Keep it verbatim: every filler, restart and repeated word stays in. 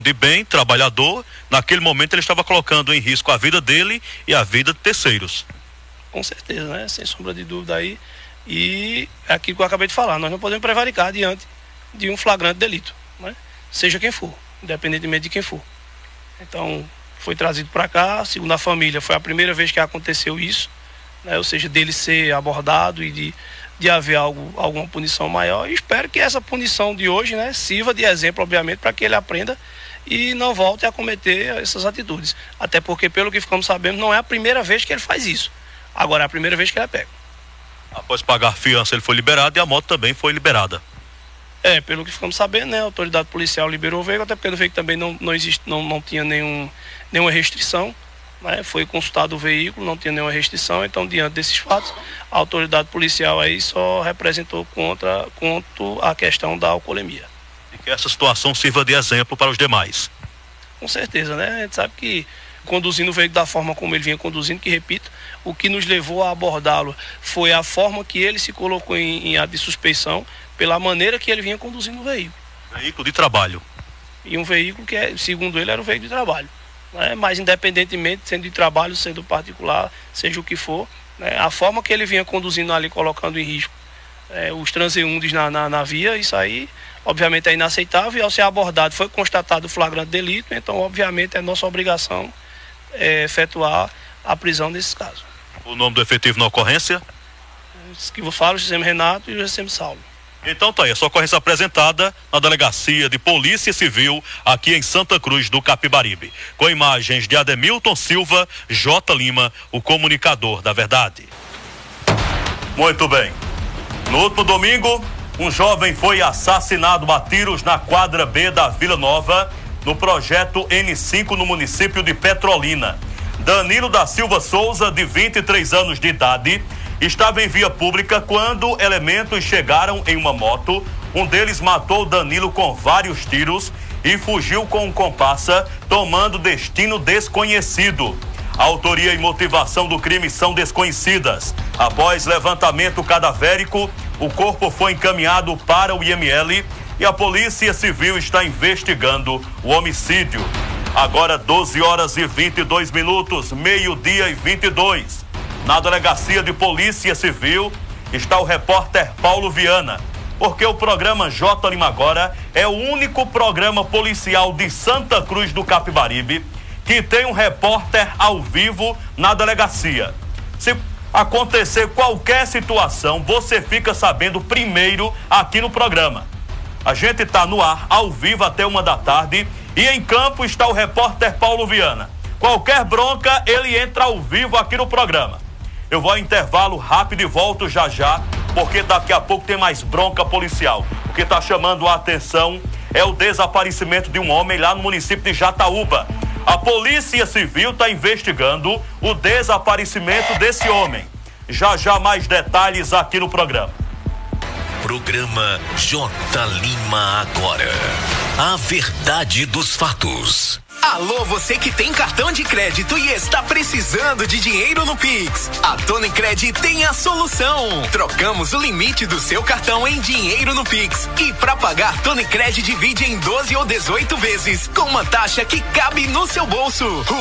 de bem, trabalhador, naquele momento ele estava colocando em risco a vida dele e a vida de terceiros. Com certeza, né? Sem sombra de dúvida aí. E é aquilo que eu acabei de falar, nós não podemos prevaricar diante de um flagrante delito, né? Seja quem for, independentemente de quem for. Então, foi trazido para cá, segundo a família, foi a primeira vez que aconteceu isso, né? Ou seja, dele ser abordado e de, de haver algo, alguma punição maior. E espero que essa punição de hoje, né, sirva de exemplo, obviamente, para que ele aprenda e não volte a cometer essas atitudes. Até porque, pelo que ficamos sabendo, não é a primeira vez que ele faz isso. Agora é a primeira vez que ele é pego. Após pagar fiança, ele foi liberado e a moto também foi liberada. É, pelo que ficamos sabendo, né, a autoridade policial liberou o veículo, até porque no veículo também não, não, existe, não, não tinha nenhum, nenhuma restrição, né, foi consultado o veículo, não tinha nenhuma restrição, então diante desses fatos, a autoridade policial aí só representou contra, contra a questão da alcoolemia. E que essa situação sirva de exemplo para os demais. Com certeza, né, a gente sabe que conduzindo o veículo da forma como ele vinha conduzindo, que repito, o que nos levou a abordá-lo foi a forma que ele se colocou em, em ato de suspeição, pela maneira que ele vinha conduzindo o veículo. Veículo de trabalho. E um veículo que, é, segundo ele, era um veículo de trabalho, né? Mas independentemente, sendo de trabalho, sendo particular, seja o que for, né? A forma que ele vinha conduzindo ali, colocando em risco é, os transeuntes na, na, na via, isso aí, obviamente, é inaceitável. E ao ser abordado, foi constatado o flagrante delito, então, obviamente, é nossa obrigação é, efetuar a prisão nesses casos. O nome do efetivo na ocorrência? Os que eu falo, o José Renato e o José Saulo. Então tá aí, essa ocorrência apresentada na Delegacia de Polícia Civil aqui em Santa Cruz do Capibaribe, com imagens de Ademilton Silva, J. Lima, o comunicador da verdade. Muito bem. No último domingo, um jovem foi assassinado a tiros na quadra B da Vila Nova, no projeto N cinco no município de Petrolina. Danilo da Silva Souza, de vinte e três anos de idade, estava em via pública quando elementos chegaram em uma moto. Um deles matou Danilo com vários tiros e fugiu com um comparsa, tomando destino desconhecido. A autoria e motivação do crime são desconhecidas. Após levantamento cadavérico, o corpo foi encaminhado para o I M L e a Polícia Civil está investigando o homicídio. Agora doze horas e vinte e dois minutos, meio-dia e vinte e dois. Na Delegacia de Polícia Civil está o repórter Paulo Viana, porque o programa J. Lima Agora é o único programa policial de Santa Cruz do Capibaribe que tem um repórter ao vivo na delegacia. Se acontecer qualquer situação, você fica sabendo primeiro aqui no programa. A gente está no ar, ao vivo, até uma da tarde, e em campo está o repórter Paulo Viana. Qualquer bronca, ele entra ao vivo aqui no programa. Eu vou a intervalo rápido e volto já já, porque daqui a pouco tem mais bronca policial. O que está chamando a atenção é o desaparecimento de um homem lá no município de Jataúba. A Polícia Civil está investigando o desaparecimento desse homem. Já já mais detalhes aqui no programa. Programa J. Lima Agora. A verdade dos fatos. Alô, você que tem cartão de crédito e está precisando de dinheiro no Pix. A Tonicred tem a solução. Trocamos o limite do seu cartão em dinheiro no Pix. E para pagar, Tonicred divide em doze ou dezoito vezes, com uma taxa que cabe no seu bolso.